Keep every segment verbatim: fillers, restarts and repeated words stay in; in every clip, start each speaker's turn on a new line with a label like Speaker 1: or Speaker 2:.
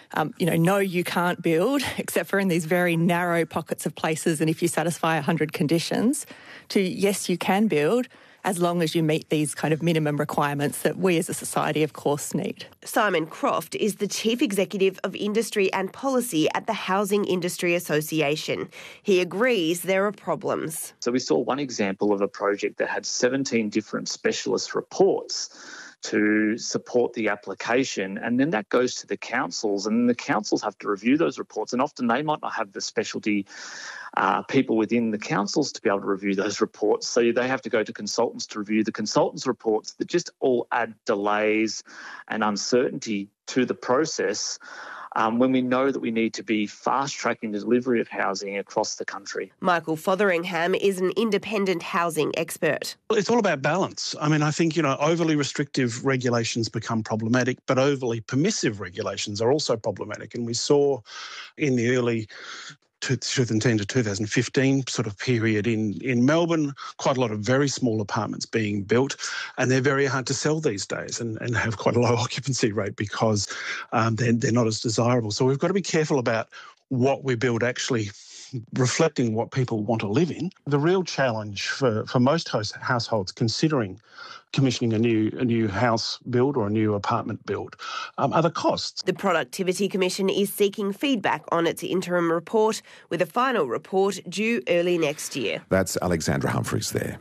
Speaker 1: um, you know, no, you can't build, except for in these very narrow pockets of places and if you satisfy one hundred conditions, to yes, you can build, as long as you meet these kind of minimum requirements that we as a society, of course, need.
Speaker 2: Simon Croft is the Chief Executive of Industry and Policy at the Housing Industry Association. He agrees there are problems.
Speaker 3: So we saw one example of a project that had seventeen different specialist reports to support the application, and then that goes to the councils, and the councils have to review those reports, and often they might not have the specialty uh, people within the councils to be able to review those reports, so they have to go to consultants to review the consultants' reports that just all add delays and uncertainty to the process. Um, when we know that we need to be fast-tracking the delivery of housing across the country.
Speaker 2: Michael Fotheringham is an independent housing expert.
Speaker 4: Well, it's all about balance. I mean, I think, you know, overly restrictive regulations become problematic, but overly permissive regulations are also problematic. And we saw in the early two thousand ten to two thousand fifteen sort of period in, in Melbourne, quite a lot of very small apartments being built, and they're very hard to sell these days and, and have quite a low occupancy rate because um, they're, they're not as desirable. So we've got to be careful about what we build actually reflecting what people want to live in. The real challenge for, for most house, households considering commissioning a new a new house build or a new apartment build um, are the costs.
Speaker 2: The Productivity Commission is seeking feedback on its interim report, with a final report due early next year.
Speaker 5: That's Alexandra Humphreys there.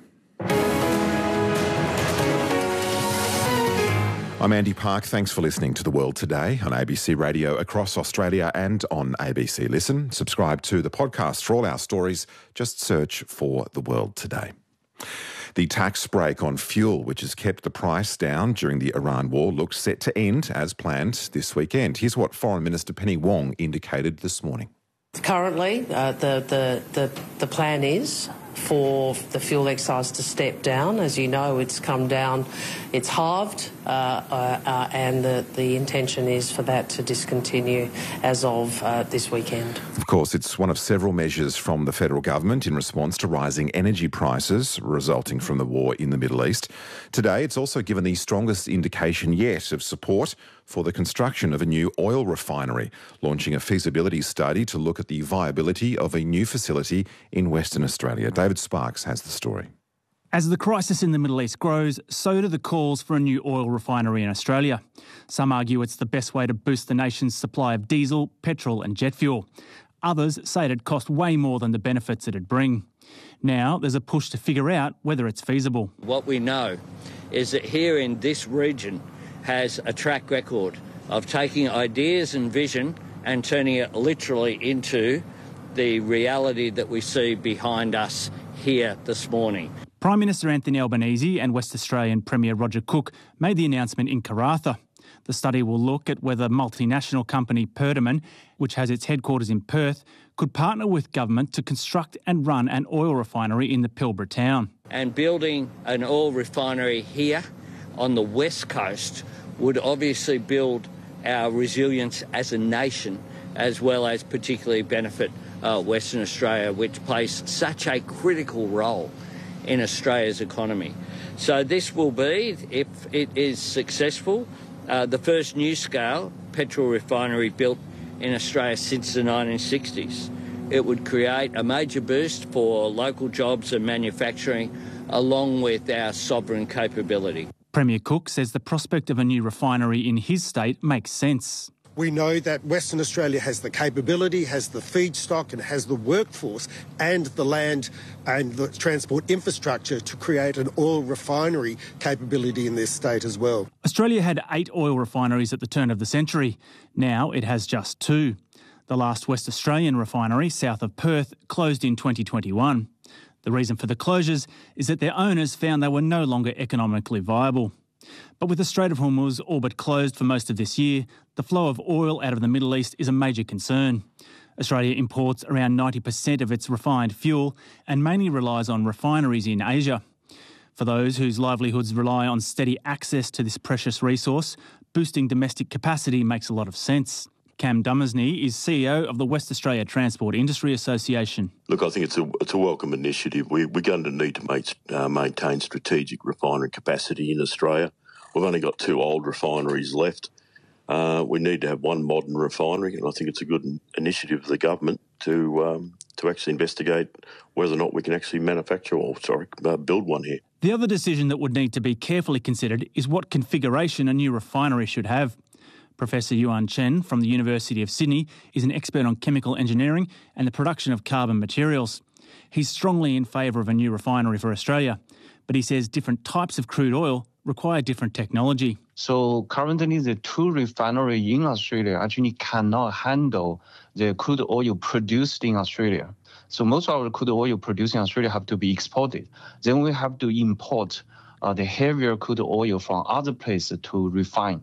Speaker 5: I'm Andy Park. Thanks for listening to The World Today on A B C Radio across Australia and on A B C Listen. Subscribe to the podcast for all our stories. Just search for The World Today. The tax break on fuel, which has kept the price down during the Iran war, looks set to end as planned this weekend. Here's what Foreign Minister Penny Wong indicated this morning.
Speaker 6: Currently, uh, the, the, the, the plan is for the fuel excise to step down. As you know, it's come down, it's halved, uh, uh, uh, and the, the intention is for that to discontinue as of uh, this weekend.
Speaker 5: Of course, it's one of several measures from the federal government in response to rising energy prices resulting from the war in the Middle East. Today, it's also given the strongest indication yet of support for the construction of a new oil refinery, launching a feasibility study to look at the viability of a new facility in Western Australia. David Sparks has the story.
Speaker 7: As the crisis in the Middle East grows, so do the calls for a new oil refinery in Australia. Some argue it's the best way to boost the nation's supply of diesel, petrol and jet fuel. Others say it'd cost way more than the benefits it'd bring. Now there's a push to figure out whether it's feasible.
Speaker 8: What we know is that here in this region has a track record of taking ideas and vision and turning it literally into the reality that we see behind us here this morning.
Speaker 7: Prime Minister Anthony Albanese and West Australian Premier Roger Cook made the announcement in Karratha. The study will look at whether multinational company Perdaman, which has its headquarters in Perth, could partner with government to construct and run an oil refinery in the Pilbara town.
Speaker 8: And building an oil refinery here on the west coast would obviously build our resilience as a nation, as well as particularly benefit uh, Western Australia, which plays such a critical role in Australia's economy. So this will be, if it is successful, uh, the first new-scale petrol refinery built in Australia since the nineteen sixties. It would create a major boost for local jobs and manufacturing, along with our sovereign capability.
Speaker 7: Premier Cook says the prospect of a new refinery in his state makes sense.
Speaker 9: We know that Western Australia has the capability, has the feedstock and has the workforce and the land and the transport infrastructure to create an oil refinery capability in this state as well.
Speaker 7: Australia had eight oil refineries at the turn of the century. Now it has just two. The last West Australian refinery, south of Perth, closed in twenty twenty-one. The reason for the closures is that their owners found they were no longer economically viable. But with the Strait of Hormuz all but closed for most of this year, the flow of oil out of the Middle East is a major concern. Australia imports around ninety percent of its refined fuel and mainly relies on refineries in Asia. For those whose livelihoods rely on steady access to this precious resource, boosting domestic capacity makes a lot of sense. Cam Dummersney is C E O of the West Australia Transport Industry Association.
Speaker 10: Look, I think it's a it's a welcome initiative. We, we're going to need to make, uh, maintain strategic refinery capacity in Australia. We've only got two old refineries left. Uh, we need to have one modern refinery, and I think it's a good initiative of the government to um, to actually investigate whether or not we can actually manufacture or, sorry, uh, build one here.
Speaker 7: The other decision that would need to be carefully considered is what configuration a new refinery should have. Professor Yuan Chen from the University of Sydney is an expert on chemical engineering and the production of carbon materials. He's strongly in favour of a new refinery for Australia, but he says different types of crude oil require different technology.
Speaker 11: So currently the two refineries in Australia actually cannot handle the crude oil produced in Australia. So most of our crude oil produced in Australia have to be exported. Then we have to import uh, the heavier crude oil from other places to refine.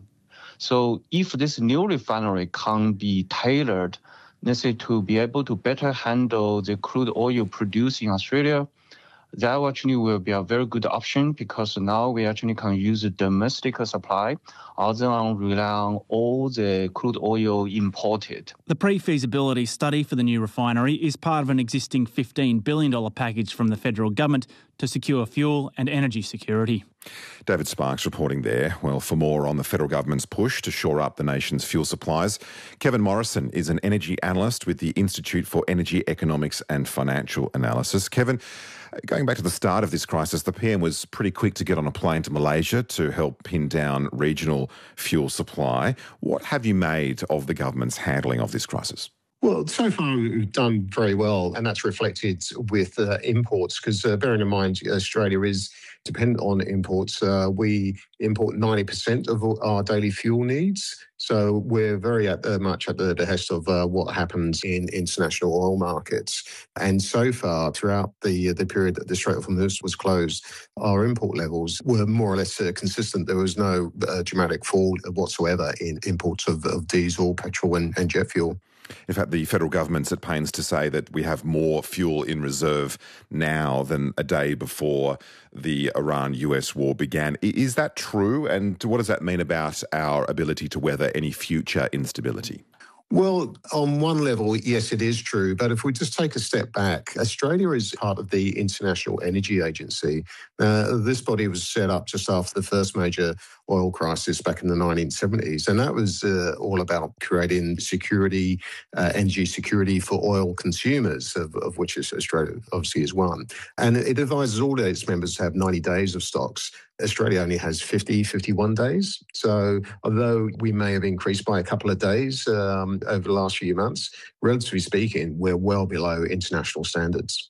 Speaker 11: So if this new refinery can be tailored, let's say, to be able to better handle the crude oil produced in Australia, that actually will be a very good option because now we actually can use a domestic supply other than rely on all the crude oil imported.
Speaker 7: The pre-feasibility study for the new refinery is part of an existing fifteen billion dollars package from the federal government to secure fuel and energy security.
Speaker 5: David Sparks reporting there. Well, for more on the federal government's push to shore up the nation's fuel supplies, Kevin Morrison is an energy analyst with the Institute for Energy Economics and Financial Analysis. Kevin, going back to the start of this crisis, the P M was pretty quick to get on a plane to Malaysia to help pin down regional fuel supply. What have you made of the government's handling of this crisis?
Speaker 12: Well, so far we've done very well, and that's reflected with uh, imports, because uh, bearing in mind Australia is dependent on imports. Uh, we import ninety percent of our daily fuel needs, so we're very at, uh, much at the behest of uh, what happens in international oil markets. And so far, throughout the the period that the Strait of Hormuz was closed, our import levels were more or less uh, consistent. There was no uh, dramatic fall whatsoever in imports of, of diesel, petrol and, and jet fuel.
Speaker 5: In fact, the federal government's at pains to say that we have more fuel in reserve now than a day before the Iran-U S war began. Is that true? And what does that mean about our ability to weather any future instability?
Speaker 12: Well, on one level, yes, it is true. But if we just take a step back, Australia is part of the International Energy Agency. Uh, this body was set up just after the first major oil crisis back in the nineteen seventies. And that was uh, all about creating security, uh, energy security for oil consumers, of, of which Australia obviously is one. And it advises all its members to have ninety days of stocks. Australia only has fifty, fifty-one days. So although we may have increased by a couple of days um, over the last few months, relatively speaking, we're well below international standards.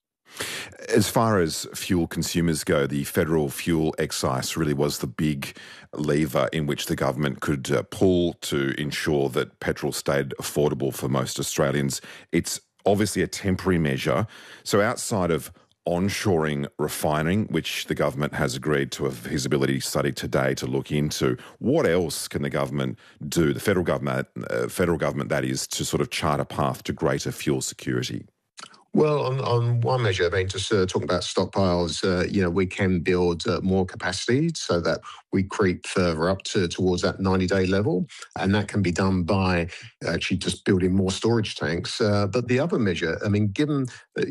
Speaker 5: As far as fuel consumers go, the federal fuel excise really was the big lever in which the government could uh, pull to ensure that petrol stayed affordable for most Australians. It's obviously a temporary measure. So outside of onshoring refining, which the government has agreed to a feasibility study today to look into, what else can the government do, the federal government, uh, federal government that is, to sort of chart a path to greater fuel security?
Speaker 12: Well, on, on one measure, I mean, just uh, talking about stockpiles, uh, you know, we can build uh, more capacity so that we creep further up to towards that ninety-day level. And that can be done by actually just building more storage tanks. Uh, but the other measure, I mean, given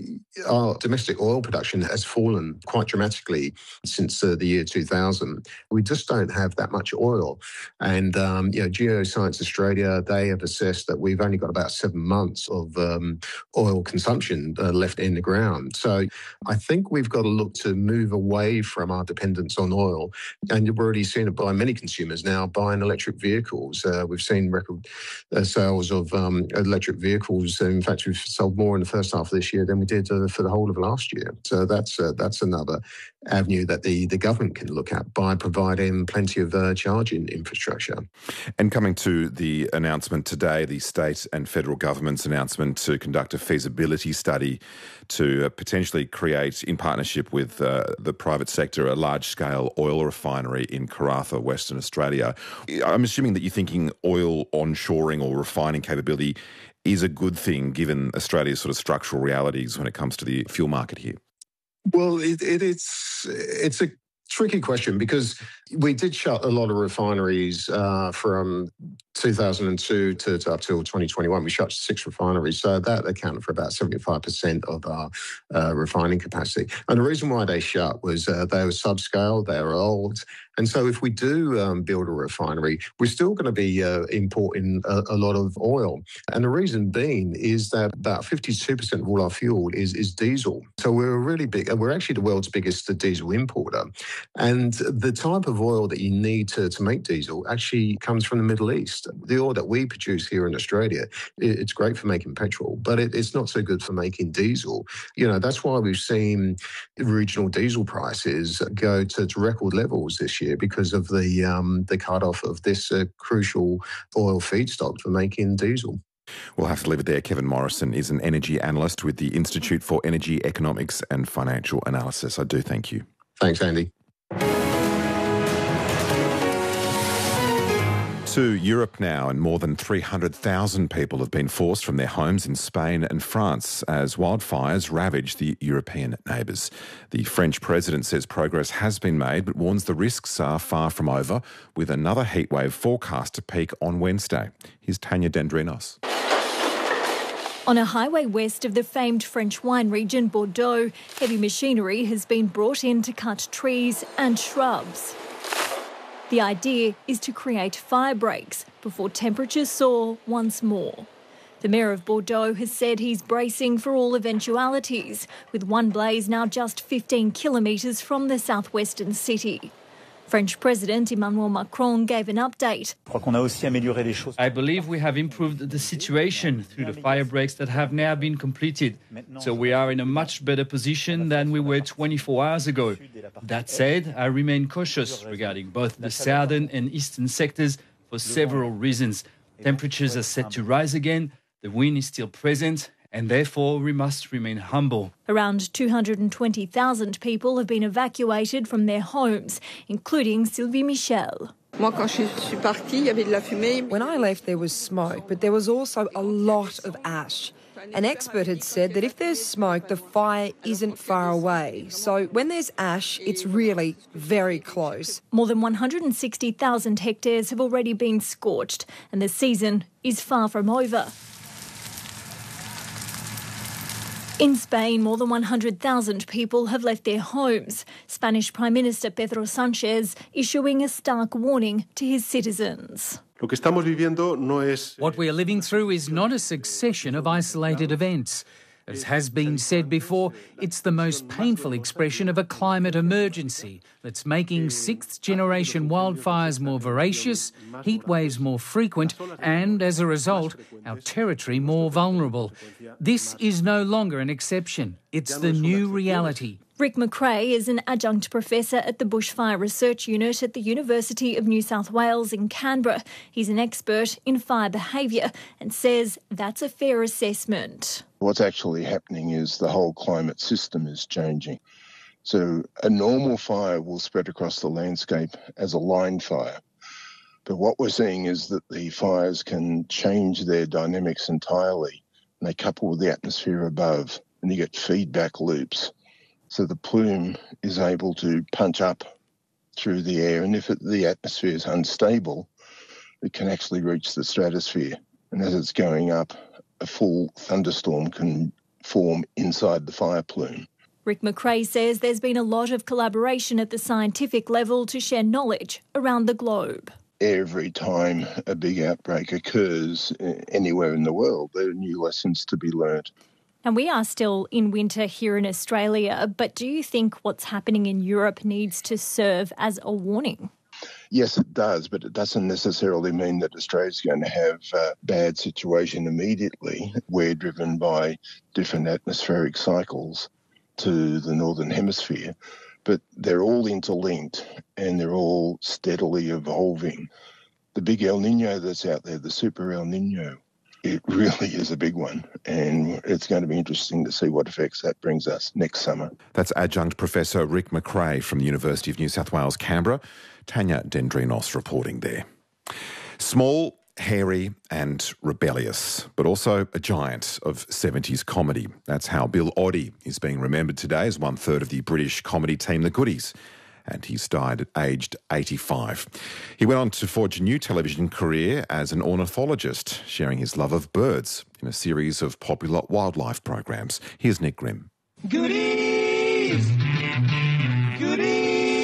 Speaker 12: our domestic oil production has fallen quite dramatically since uh, the year two thousand, we just don't have that much oil. And, um, you know, Geoscience Australia, they have assessed that we've only got about seven months of um, oil consumption Uh, left in the ground. So I think we've got to look to move away from our dependence on oil. And you've already seen it by many consumers now buying electric vehicles. Uh, we've seen record uh, sales of um, electric vehicles. In fact, we've sold more in the first half of this year than we did uh, for the whole of last year. So that's uh, that's another avenue that the, the government can look at by providing plenty of uh, charging infrastructure.
Speaker 5: And coming to the announcement today, the state and federal government's announcement to conduct a feasibility study to uh, potentially create, in partnership with uh, the private sector, a large-scale oil refinery in Karratha, Western Australia. I'm assuming that you're thinking oil onshoring or refining capability is a good thing given Australia's sort of structural realities when it comes to the fuel market here.
Speaker 12: Well, it, it, it's it's a tricky question because we did shut a lot of refineries uh, from two thousand two to, to up till twenty twenty-one. We shut six refineries, so that accounted for about seventy-five percent of our uh, refining capacity. And the reason why they shut was uh, they were subscale, they were old, And so if we do um, build a refinery, we're still going to be uh, importing a, a lot of oil. And the reason being is that about fifty-two percent of all our fuel is, is diesel. So we're a really big, we're actually the world's biggest diesel importer. And the type of oil that you need to, to make diesel actually comes from the Middle East. The oil that we produce here in Australia, it's great for making petrol, but it, it's not so good for making diesel. You know, that's why we've seen regional diesel prices go to, to record levels this year because of the um, the cut-off of this uh, crucial oil feedstock for making diesel.
Speaker 5: We'll have to leave it there. Kevin Morrison is an energy analyst with the Institute for Energy Economics and Financial Analysis. I do thank you.
Speaker 12: Thanks, Andy.
Speaker 5: To Europe now, and more than three hundred thousand people have been forced from their homes in Spain and France as wildfires ravage the European neighbours. The French president says progress has been made, but warns the risks are far from over, with another heatwave forecast to peak on Wednesday. Here's Tanya Dendrinos.
Speaker 13: On a highway west of the famed French wine region, Bordeaux, heavy machinery has been brought in to cut trees and shrubs. The idea is to create fire breaks before temperatures soar once more. The Mayor of Bordeaux has said he's bracing for all eventualities, with one blaze now just fifteen kilometres from the southwestern city. French President Emmanuel Macron gave an update.
Speaker 14: I believe we have improved the situation through the fire breaks that have now been completed. So we are in a much better position than we were twenty-four hours ago. That said, I remain cautious regarding both the southern and eastern sectors for several reasons. Temperatures are set to rise again, the wind is still present, and therefore we must remain humble.
Speaker 13: Around two hundred twenty thousand people have been evacuated from their homes, including Sylvie Michel.
Speaker 15: When I left, there was smoke, but there was also a lot of ash. An expert had said that if there's smoke, the fire isn't far away. So when there's ash, it's really very close.
Speaker 13: More than one hundred sixty thousand hectares have already been scorched, and the season is far from over. In Spain, more than one hundred thousand people have left their homes. Spanish Prime Minister Pedro Sánchez issuing a stark warning to his citizens.
Speaker 16: What we are living through is not a succession of isolated events. As has been said before, it's the most painful expression of a climate emergency that's making sixth-generation wildfires more voracious, heat waves more frequent, and, as a result, our territory more vulnerable. This is no longer an exception. It's the new reality.
Speaker 13: Rick McRae is an adjunct professor at the Bushfire Research Unit at the University of New South Wales in Canberra. He's an expert in fire behaviour and says that's a fair assessment.
Speaker 17: What's actually happening is the whole climate system is changing. So a normal fire will spread across the landscape as a line fire. But what we're seeing is that the fires can change their dynamics entirely, and they couple with the atmosphere above, and you get feedback loops. So the plume is able to punch up through the air, and if it, the atmosphere is unstable, it can actually reach the stratosphere. And as it's going up, a full thunderstorm can form inside the fire plume.
Speaker 13: Rick McRae says there's been a lot of collaboration at the scientific level to share knowledge around the globe.
Speaker 17: Every time a big outbreak occurs anywhere in the world, there are new lessons to be learnt.
Speaker 13: And we are still in winter here in Australia, but do you think what's happening in Europe needs to serve as a warning?
Speaker 17: Yes, it does, but it doesn't necessarily mean that Australia's going to have a bad situation immediately. We're driven by different atmospheric cycles to the Northern Hemisphere, but they're all interlinked and they're all steadily evolving. The big El Nino that's out there, the Super El Nino, it really is a big one, and it's going to be interesting to see what effects that brings us next summer.
Speaker 5: That's Adjunct Professor Rick McRae from the University of New South Wales, Canberra. Tanya Dendrinos reporting there. Small, hairy and rebellious, but also a giant of seventies comedy. That's how Bill Oddie is being remembered today as one-third of the British comedy team The Goodies. And he's died at aged eighty-five. He went on to forge a new television career as an ornithologist, sharing his love of birds in a series of popular wildlife programs. Here's Nick Grimm.
Speaker 18: Goodies! Goodies!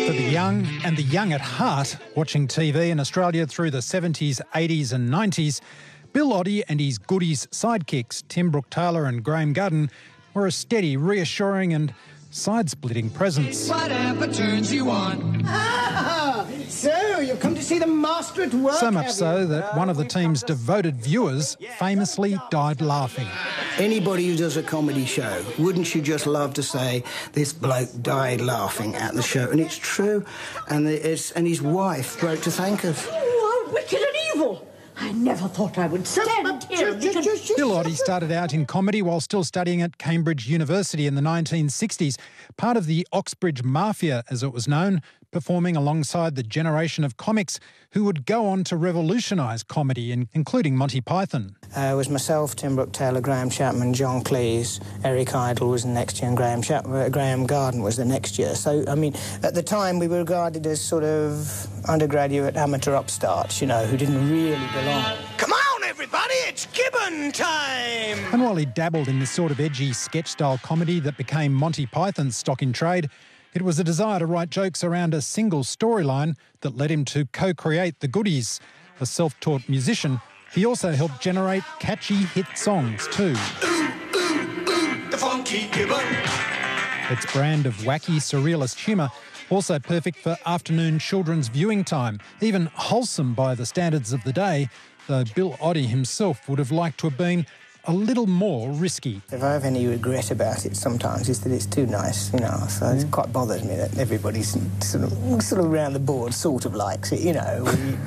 Speaker 18: For the young and the young at heart watching T V in Australia through the seventies, eighties and nineties, Bill Oddie and his goodies sidekicks, Tim Brooke-Taylor and Graham Gudden, were a steady, reassuring and side-splitting presence.
Speaker 19: Whatever turns you on. Ah, so you've come to see the master at work,
Speaker 18: So much so that one of the team's devoted viewers famously died laughing.
Speaker 19: Anybody who does a comedy show, wouldn't you just love to say, this bloke died laughing at the show? And it's true. And, it's, and his wife wrote to thank us.
Speaker 20: Oh, how wicked and evil! I never thought I would stand here.
Speaker 18: Bill Oddie started out in comedy while still studying at Cambridge University in the nineteen sixties, part of the Oxbridge Mafia, as it was known, performing alongside the generation of comics who would go on to revolutionise comedy, including Monty Python.
Speaker 19: Uh, it was myself, Tim Brooke-Taylor, Graham Chapman, John Cleese, Eric Idle was the next year, and Graham, Chap- uh, Graham Garden was the next year. So, I mean, at the time we were regarded as sort of undergraduate amateur upstarts, you know, who didn't really belong.
Speaker 21: Come on, everybody, it's Gibbon time!
Speaker 18: And while he dabbled in this sort of edgy sketch-style comedy that became Monty Python's stock in trade, it was a desire to write jokes around a single storyline that led him to co-create The Goodies. A self-taught musician, he also helped generate catchy hit songs too.
Speaker 21: Ooh, ooh, ooh, the funky Gibbon.
Speaker 18: Its brand of wacky, surrealist humour, also perfect for afternoon children's viewing time, even wholesome by the standards of the day, though Bill Oddie himself would have liked to have been a little more risky.
Speaker 19: If I have any regret about it sometimes, it's that it's too nice, you know, so mm. it quite bothers me that everybody's sort of, sort of around the board sort of likes it, you know.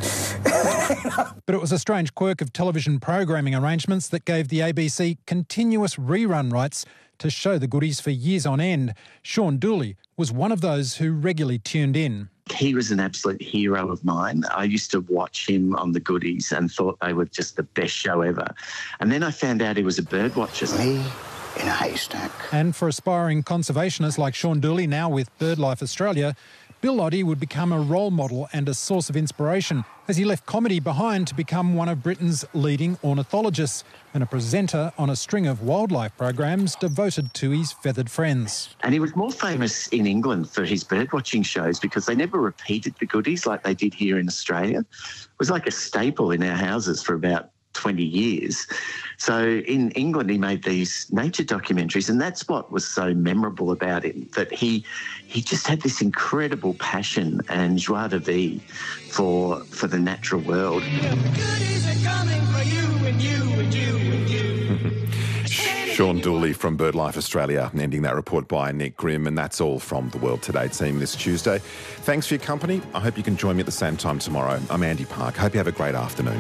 Speaker 18: But it was a strange quirk of television programming arrangements that gave the A B C continuous rerun rights to show The Goodies for years on end. Sean Dooley was one of those who regularly tuned in.
Speaker 22: He was an absolute hero of mine. I used to watch him on The Goodies and thought they were just the best show ever. And then I found out he was a bird watcher.
Speaker 19: Me in a haystack.
Speaker 18: And for aspiring conservationists like Sean Dooley, now with BirdLife Australia, Bill Oddie would become a role model and a source of inspiration as he left comedy behind to become one of Britain's leading ornithologists and a presenter on a string of wildlife programs devoted to his feathered friends.
Speaker 22: And he was more famous in England for his birdwatching shows because they never repeated The Goodies like they did here in Australia. It was like a staple in our houses for about twenty years. So in England, he made these nature documentaries, and that's what was so memorable about him, that he he just had this incredible passion and joie de vivre for, for the natural world.
Speaker 21: Goodies are coming for you and you and you and you.
Speaker 5: Sean Dooley from BirdLife Australia, ending that report by Nick Grimm, and that's all from the World Today team this Tuesday. Thanks for your company. I hope you can join me at the same time tomorrow. I'm Andy Park. Hope you have a great afternoon.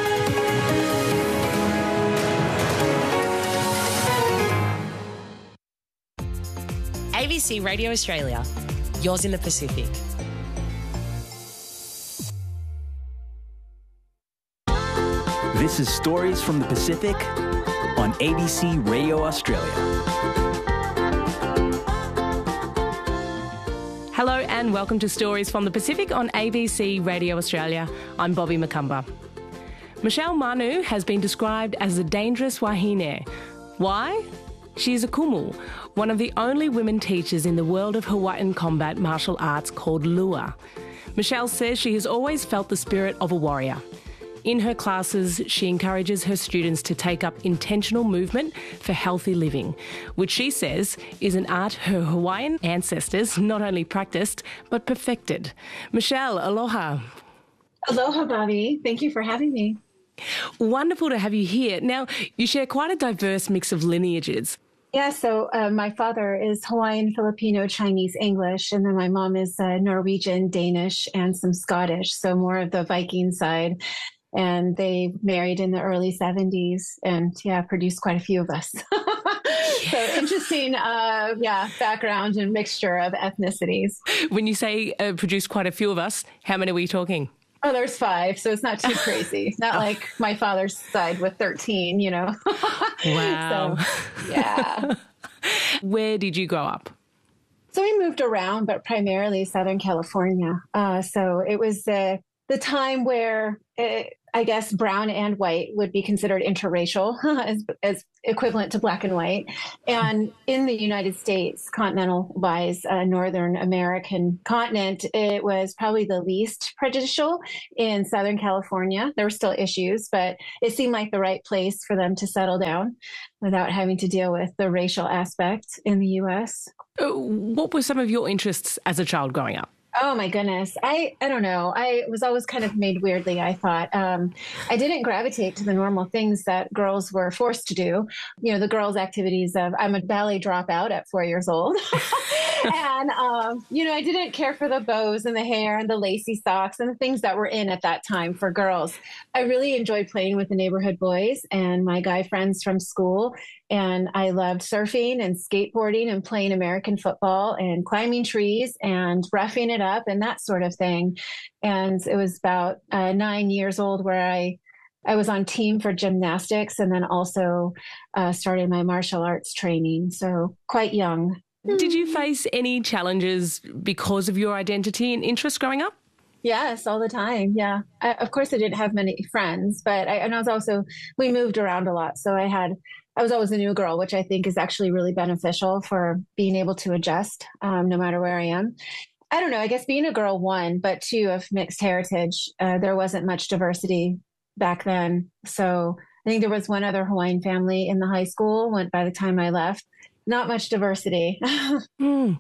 Speaker 23: A B C Radio Australia, yours in the Pacific.
Speaker 24: This is Stories from the Pacific on A B C Radio Australia.
Speaker 25: Hello and welcome to Stories from the Pacific on A B C Radio Australia. I'm Bobby McCumber. Michelle Manu has been described as a dangerous wahine. Why? She is a kumu, one of the only women teachers in the world of Hawaiian combat martial arts called Lua. Michelle says she has always felt the spirit of a warrior. In her classes, she encourages her students to take up intentional movement for healthy living, which she says is an art her Hawaiian ancestors not only practiced, but perfected. Michelle, aloha.
Speaker 26: Aloha, Bobby. Thank you for having me.
Speaker 25: Wonderful to have you here. Now, you share quite a diverse mix of lineages.
Speaker 26: Yeah, so uh, my father is Hawaiian, Filipino, Chinese, English, and then my mom is uh, Norwegian, Danish, and some Scottish, so more of the Viking side. And they married in the early seventies and, yeah, produced quite a few of us. So interesting, uh, yeah, background and mixture of ethnicities.
Speaker 25: When you say uh, produced quite a few of us, how many are we talking?
Speaker 26: Oh, there's five, so it's not too crazy. Not like my father's side with thirteen, you know.
Speaker 25: Wow.
Speaker 26: So, yeah.
Speaker 25: Where did you grow up?
Speaker 26: So we moved around, but primarily Southern California. Uh, so it was uh, the time where it, I guess brown and white would be considered interracial as, as equivalent to black and white. And in the United States, continental-wise, uh, Northern American continent, it was probably the least prejudicial. In Southern California, there were still issues, but it seemed like the right place for them to settle down without having to deal with the racial aspect in the U S.
Speaker 25: What were some of your interests as a child growing up?
Speaker 26: Oh, my goodness. I, I don't know. I was always kind of made weirdly, I thought. Um, I didn't gravitate to the normal things that girls were forced to do. You know, the girls' activities of, I'm a ballet dropout at four years old. and, um, you know, I didn't care for the bows and the hair and the lacy socks and the things that were in at that time for girls. I really enjoyed playing with the neighborhood boys and my guy friends from school. And I loved surfing and skateboarding and playing American football and climbing trees and roughing it up and that sort of thing. And it was about uh, nine years old where I, I was on team for gymnastics and then also uh, started my martial arts training. So quite young.
Speaker 25: Did you face any challenges because of your identity and interest growing up?
Speaker 26: Yes, all the time. Yeah. I, of course, I didn't have many friends, but I, and I was also, we moved around a lot. So I had I was always a new girl, which I think is actually really beneficial for being able to adjust um, no matter where I am. I don't know, I guess being a girl, one, but two, of mixed heritage, uh, there wasn't much diversity back then. So I think there was one other Hawaiian family in the high school when, by the time I left. Not much diversity.
Speaker 25: mm.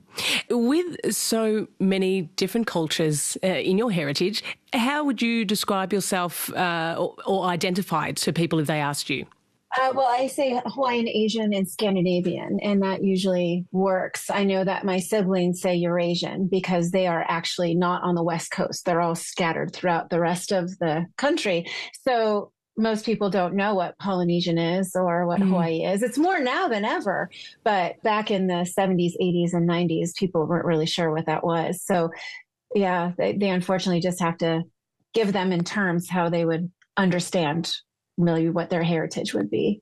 Speaker 25: With so many different cultures uh, in your heritage, how would you describe yourself uh, or, or identify to people if they asked you?
Speaker 26: Uh, well, I say Hawaiian, Asian, and Scandinavian, and that usually works. I know that my siblings say Eurasian because they are actually not on the West Coast. They're all scattered throughout the rest of the country. So most people don't know what Polynesian is or what mm. Hawaii is. It's more now than ever. But back in the seventies, eighties, and nineties, people weren't really sure what that was. So, yeah, they, they unfortunately just have to give them in terms how they would understand really what their heritage would be.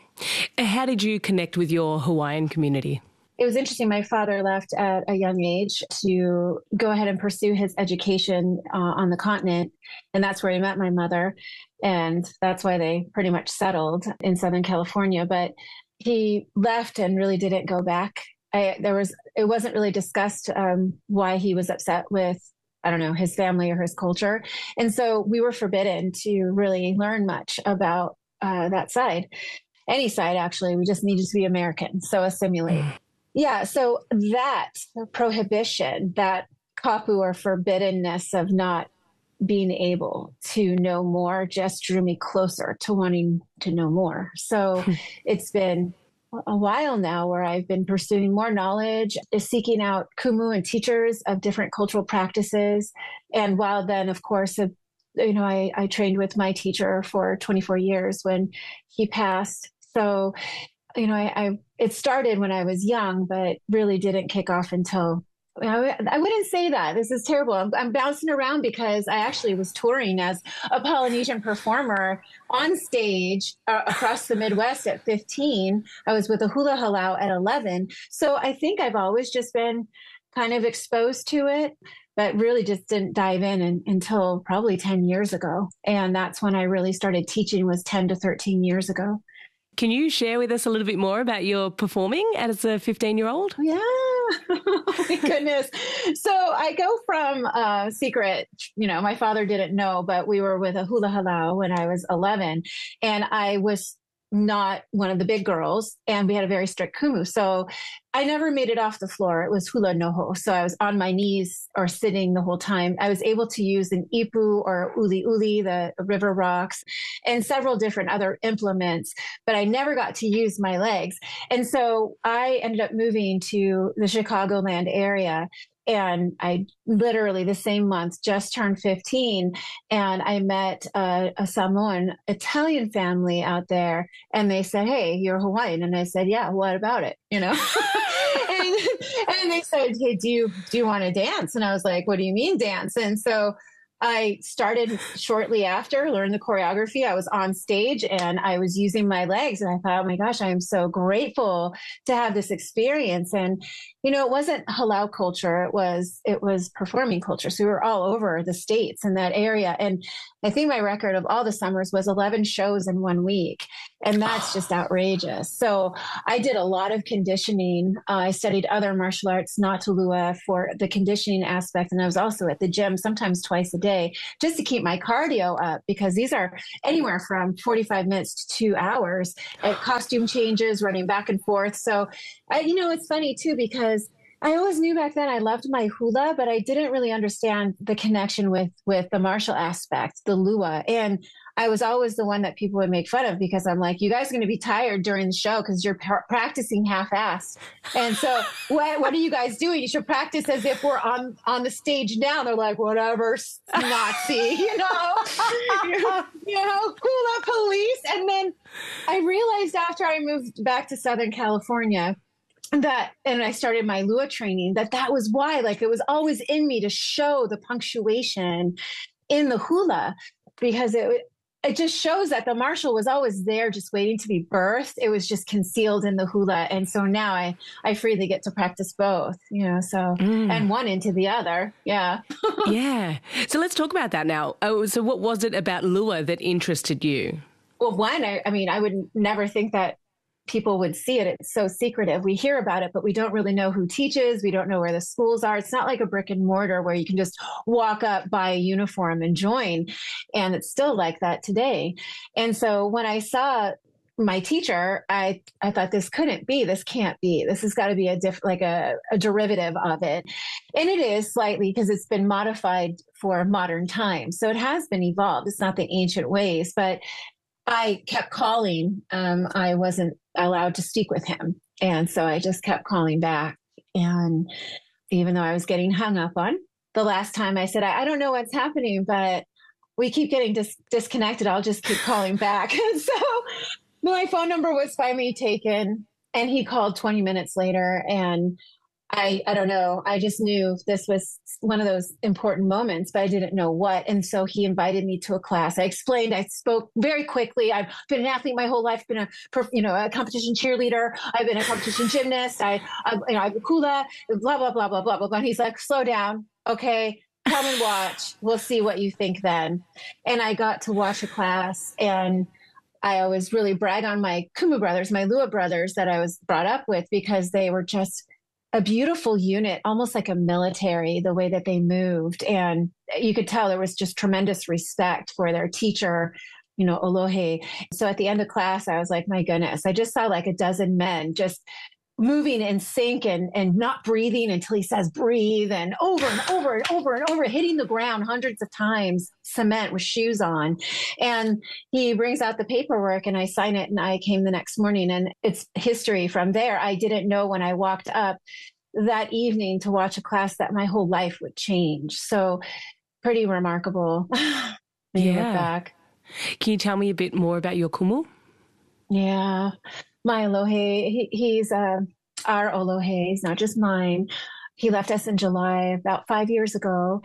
Speaker 25: How did you connect with your Hawaiian community?
Speaker 26: It was interesting. My father left at a young age to go ahead and pursue his education uh, on the continent. And that's where he met my mother. And that's why they pretty much settled in Southern California. But he left and really didn't go back. I, there was, it wasn't really discussed um, why he was upset with, I don't know, his family or his culture. And so we were forbidden to really learn much about uh, that side. Any side, actually. We just needed to be American. So assimilate. Yeah. So that prohibition, that kapu or forbiddenness of not being able to know more just drew me closer to wanting to know more. So it's been a while now where I've been pursuing more knowledge, seeking out kumu and teachers of different cultural practices. And while then, of course, you know, I, I trained with my teacher for twenty-four years when he passed. So, you know, I, I it started when I was young, but really didn't kick off until, I, I wouldn't say that. This is terrible. I'm, I'm bouncing around because I actually was touring as a Polynesian performer on stage uh, across the Midwest at fifteen. I was with a hula halau at eleven. So I think I've always just been kind of exposed to it, but really just didn't dive in, in until probably ten years ago. And that's when I really started teaching, was ten to thirteen years ago.
Speaker 25: Can you share with us a little bit more about your performing as a fifteen-year-old?
Speaker 26: Yeah. Oh, my goodness. So I go from uh, secret, you know, my father didn't know, but we were with a hula halau when I was eleven. And I was not one of the big girls, and we had a very strict kumu. So I never made it off the floor. It was hula noho. So I was on my knees or sitting the whole time. I was able to use an ipu or uli uli, the river rocks, and several different other implements, but I never got to use my legs. And so I ended up moving to the Chicagoland area. And I literally the same month just turned fifteen, and I met a, a Samoan Italian family out there, and they said, "Hey, you're Hawaiian," and I said, "Yeah, what about it?" You know, and, and they said, "Hey, do you do you want to dance?" And I was like, "What do you mean dance?" And so I started shortly after, learned the choreography. I was on stage and I was using my legs, and I thought, oh my gosh, I am so grateful to have this experience. And you know, it wasn't halal culture. It was, it was performing culture. So we were all over the States in that area. And I think my record of all the summers was eleven shows in one week. And that's just outrageous. So I did a lot of conditioning. Uh, I studied other martial arts, not Lua, for the conditioning aspect. And I was also at the gym sometimes twice a day just to keep my cardio up, because these are anywhere from forty-five minutes to two hours at costume changes, running back and forth. So, I, you know, it's funny too, because I always knew back then I loved my hula, but I didn't really understand the connection with, with the martial aspect, the Lua. And I was always the one that people would make fun of, because I'm like, you guys are going to be tired during the show because you're par- practicing half-assed. And so what, what are you guys doing? You should practice as if we're on, on the stage now. And they're like, whatever, Nazi, you know, you know, you know, hula police. And then I realized after I moved back to Southern California, that, and I started my Lua training, that that was why, like, it was always in me to show the punctuation in the hula, because it, it just shows that the martial was always there, just waiting to be birthed. It was just concealed in the hula. And so now I, I freely get to practice both, you know, so, mm. and one into the other. Yeah.
Speaker 25: Yeah. So let's talk about that now. Oh, so what was it about Lua that interested you?
Speaker 26: Well, one, I, I mean, I would never think that people would see it. It's so secretive. We hear about it, but we don't really know who teaches. We don't know where the schools are. It's not like a brick and mortar where you can just walk up, buy a uniform and join. And it's still like that today. And so when I saw my teacher, I, I thought this couldn't be, this can't be, this has got to be a diff, like a, a derivative of it. And it is slightly, because it's been modified for modern times. So it has been evolved. It's not the ancient ways, but I kept calling. Um, I wasn't allowed to speak with him. And so I just kept calling back. And even though I was getting hung up on, the last time I said, I, I don't know what's happening, but we keep getting dis- disconnected. I'll just keep calling back. And so my phone number was finally taken, and he called twenty minutes later. And I, I don't know. I just knew this was one of those important moments, but I didn't know what. And so he invited me to a class. I explained, I spoke very quickly. I've been an athlete my whole life, been a, you know, a competition cheerleader. I've been a competition gymnast. I, I you know, I have a hula, blah, blah, blah, blah, blah, blah, blah. And he's like, slow down. Okay. Come and watch. We'll see what you think then. And I got to watch a class, and I always really brag on my Kumu brothers, my Lua brothers that I was brought up with, because they were just a beautiful unit, almost like a military, the way that they moved. And you could tell there was just tremendous respect for their teacher, you know, Olohe. So at the end of class, I was like, my goodness, I just saw like a dozen men just moving in sync and, and not breathing until he says breathe, and over and over and over and over, hitting the ground hundreds of times, cement with shoes on. And he brings out the paperwork, and I sign it, and I came the next morning, and it's history from there. I didn't know when I walked up that evening to watch a class that my whole life would change. So pretty remarkable. When you look back.
Speaker 25: Can you tell me a bit more about your kumu?
Speaker 26: Yeah. My Olohe, he, he's uh, our Olohe, he's not just mine. He left us in July about five years ago.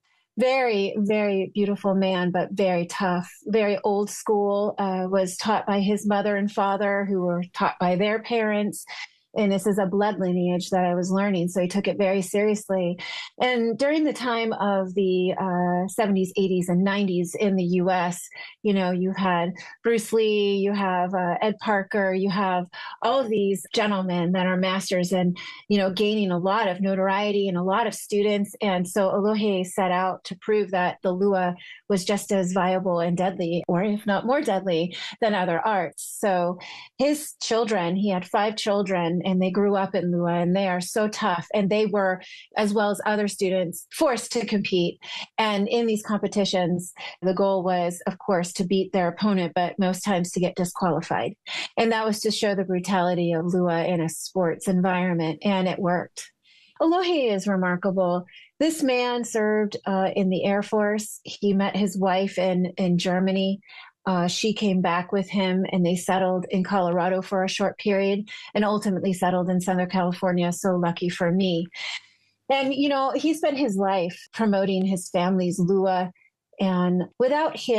Speaker 26: Very, very beautiful man, but very tough, very old school, uh, was taught by his mother and father, who were taught by their parents. And this is a blood lineage that I was learning. So he took it very seriously. And during the time of the uh, seventies, eighties, and nineties in the U S, you know, you had Bruce Lee, you have uh, Ed Parker, you have all of these gentlemen that are masters and, you know, gaining a lot of notoriety and a lot of students. And so Olohe set out to prove that the Lua was just as viable and deadly, or if not more deadly, than other arts. So his children, he had five children, and they grew up in Lua, and they are so tough. And they were, as well as other students, forced to compete. And in these competitions, the goal was, of course, to beat their opponent, but most times to get disqualified. And that was to show the brutality of Lua in a sports environment. And it worked. Olohe is remarkable. This man served uh, in the Air Force. He met his wife in, in Germany. Uh, she came back with him, and they settled in Colorado for a short period and ultimately settled in Southern California. So lucky for me. And, you know, he spent his life promoting his family's Lua. And without him,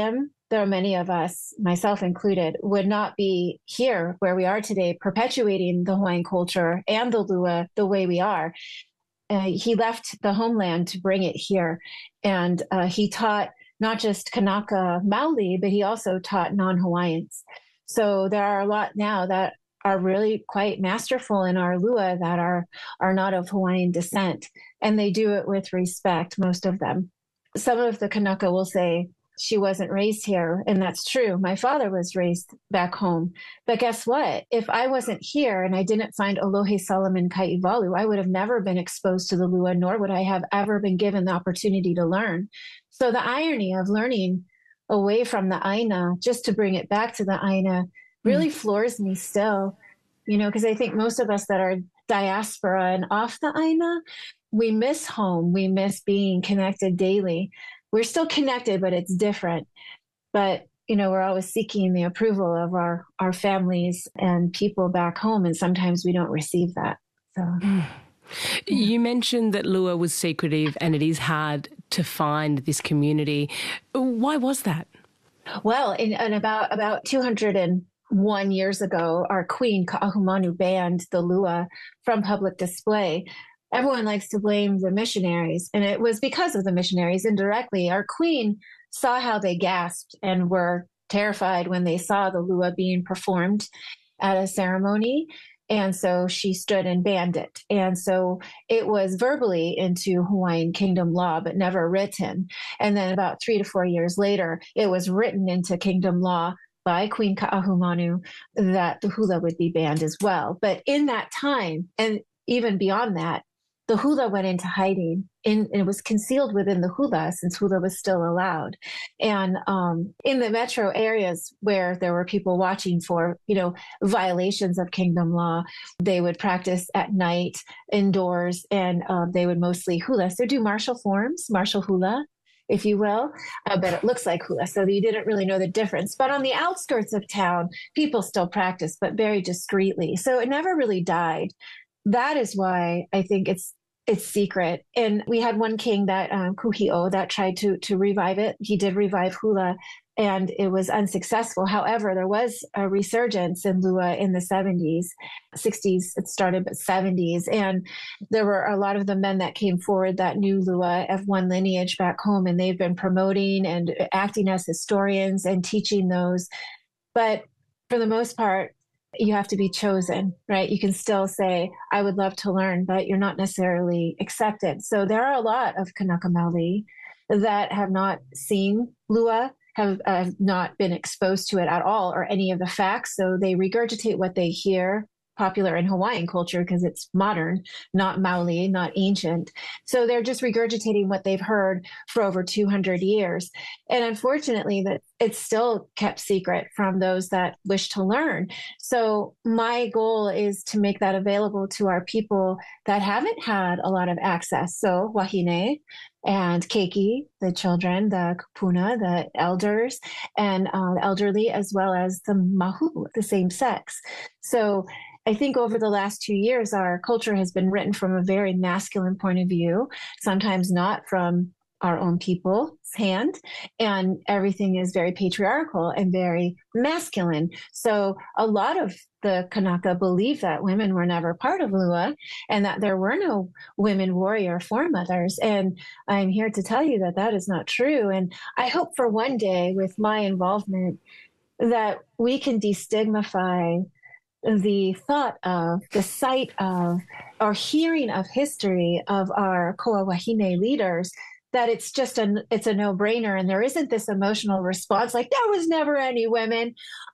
Speaker 26: there are many of us, myself included, would not be here where we are today, perpetuating the Hawaiian culture and the Lua the way we are. Uh, he left the homeland to bring it here. And uh, he taught not just Kanaka Maoli, but he also taught non-Hawaiians. So there are a lot now that are really quite masterful in our Lua that are, are not of Hawaiian descent. And they do it with respect, most of them. Some of the Kanaka will say, she wasn't raised here, and that's true. My father was raised back home. But guess what? If I wasn't here and I didn't find Alohe Solomon Kaivalu, I would have never been exposed to the Lua, nor would I have ever been given the opportunity to learn. So the irony of learning away from the Aina, just to bring it back to the Aina, really mm. floors me still. You know, because I think most of us that are diaspora and off the Aina, we miss home. We miss being connected daily. We're still connected, but it's different. But, you know, we're always seeking the approval of our, our families and people back home. And sometimes we don't receive that. So, mm.
Speaker 25: You mentioned that Lua was secretive and it is hard to find this community. Why was that?
Speaker 26: Well, in, in about, about two hundred one years ago, our queen, Ka'ahumanu, banned the Lua from public display. Everyone likes to blame the missionaries, and it was because of the missionaries indirectly. Our queen saw how they gasped and were terrified when they saw the Lua being performed at a ceremony. And so she stood and banned it. And so it was verbally into Hawaiian kingdom law, but never written. And then about three to four years later, it was written into kingdom law by Queen Ka'ahumanu that the hula would be banned as well. But in that time, and even beyond that, the hula went into hiding. In, it was concealed within the hula since hula was still allowed. And um, in the metro areas where there were people watching for, you know, violations of kingdom law, they would practice at night indoors, and um, they would mostly hula. So do martial forms, martial hula, if you will, uh, but it looks like hula. So you didn't really know the difference. But on the outskirts of town, people still practice, but very discreetly. So it never really died. That is why I think it's It's secret. And we had one king, that um, Kuhi'o, that tried to to revive it. He did revive hula, and it was unsuccessful. However, there was a resurgence in Lua in the seventies, sixties, it started, but seventies. And there were a lot of the men that came forward that knew Lua of one lineage back home, and they've been promoting and acting as historians and teaching those. But for the most part, you have to be chosen, right? You can still say, I would love to learn, but you're not necessarily accepted. So there are a lot of Kanaka Maoli that have not seen Lua, have uh, not been exposed to it at all or any of the facts. So they regurgitate what they hear, popular in Hawaiian culture because it's modern, not Maoli, not ancient. So they're just regurgitating what they've heard for over two hundred years. And unfortunately, that it's still kept secret from those that wish to learn. So my goal is to make that available to our people that haven't had a lot of access. So wahine and keiki, the children, the kupuna, the elders, and uh, the elderly, as well as the mahu, the same sex. So I think over the last two years, our culture has been written from a very masculine point of view, sometimes not from our own people's hand, and everything is very patriarchal and very masculine. So a lot of the Kanaka believe that women were never part of Lua and that there were no women warrior foremothers. And I'm here to tell you that that is not true. And I hope for one day, with my involvement, that we can destigmatize the thought of, the sight of, or hearing of history of our Koa Wahine leaders, that it's just a, it's a no-brainer, and there isn't this emotional response like, there was never any women.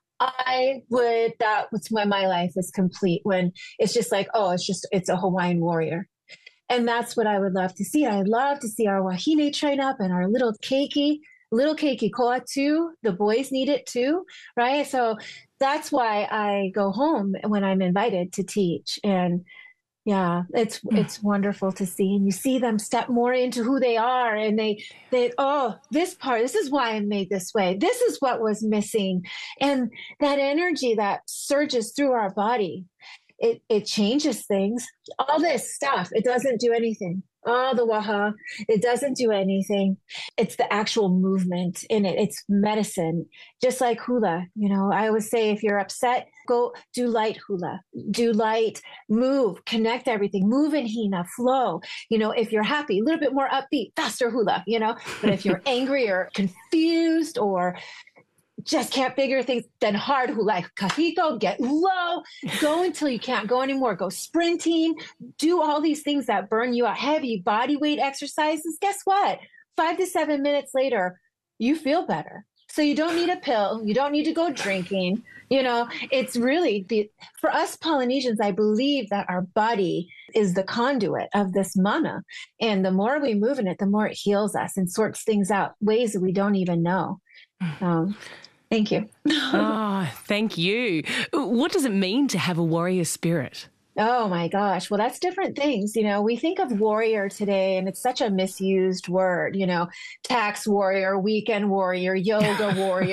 Speaker 26: I would, that was when my life is complete, when it's just like, oh, it's just, it's a Hawaiian warrior. And that's what I would love to see. I'd love to see our Wahine train up and our little keiki, little keiki koa too. The boys need it too, right? So that's why I go home when I'm invited to teach. And yeah, it's it's wonderful to see. And you see them step more into who they are. And they, they, oh, this part, this is why I'm made this way. This is what was missing. And that energy that surges through our body, it, it changes things. All this stuff, it doesn't do anything. oh, the waha, it doesn't do anything. It's the actual movement in it. It's medicine, just like hula. You know, I always say if you're upset, go do light hula, do light, move, connect everything, move in hina, flow. You know, if you're happy, a little bit more upbeat, faster hula, you know, but if you're angry or confused or just can't figure things, then hard hula, kahiko, get low, go until you can't go anymore, go sprinting, do all these things that burn you out, heavy body weight exercises. Guess what? Five to seven minutes later, you feel better. So you don't need a pill. You don't need to go drinking. You know, it's really, the for us Polynesians, I believe that our body is the conduit of this mana. And the more we move in it, the more it heals us and sorts things out, ways that we don't even know. Um, Thank you.
Speaker 25: Oh, thank you. What does it mean to have a warrior spirit?
Speaker 26: Oh, my gosh. Well, that's different things. You know, we think of warrior today, and it's such a misused word, you know, tax warrior, weekend warrior, yoga warrior.